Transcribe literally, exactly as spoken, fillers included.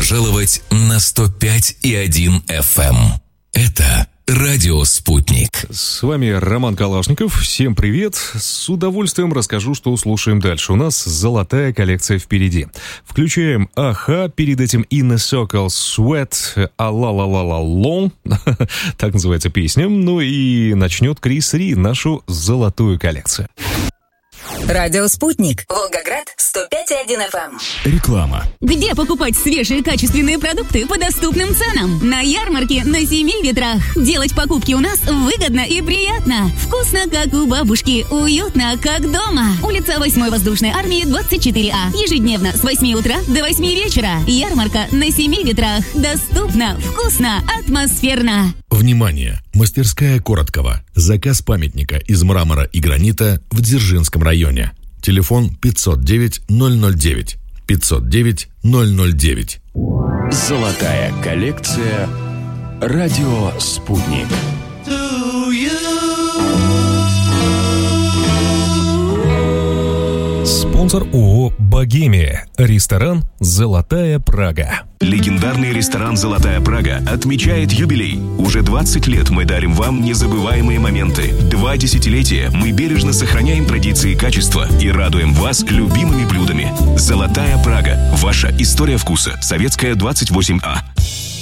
пожаловать на сто пять и один эф эм. Это Радио «Спутник». С вами Роман Калашников. Всем привет. С удовольствием расскажу, что слушаем дальше. У нас золотая коллекция впереди. Включаем Аха, перед этим In a Circle Sweat, а-ла-ла-ла-ла-лон. Так называется песня. Ну и начнет Крис Ри нашу золотую коллекцию. Радио «Спутник». Волгоград, сто пять и один эф эм. Реклама. Где покупать свежие качественные продукты по доступным ценам? На ярмарке на Семи Ветрах. Делать покупки у нас выгодно и приятно. Вкусно, как у бабушки. Уютно, как дома. Улица восьмой воздушной армии, двадцать четыре А. Ежедневно с восьми утра до восьми вечера. Ярмарка на Семи Ветрах. Доступно, вкусно, атмосферно. Внимание! Мастерская Короткова. Заказ памятника из мрамора и гранита в Дзержинском районе. Телефон пятьсот девять ноль ноль девять. пятьсот девять ноль ноль девять. Золотая коллекция. Радио «Спутник». Спонсор ООО «Богемия». Ресторан «Золотая Прага». Легендарный ресторан «Золотая Прага» отмечает юбилей. Уже двадцать лет мы дарим вам незабываемые моменты. Два десятилетия мы бережно сохраняем традиции качества и радуем вас любимыми блюдами. «Золотая Прага». Ваша история вкуса. Советская, двадцать восемь А.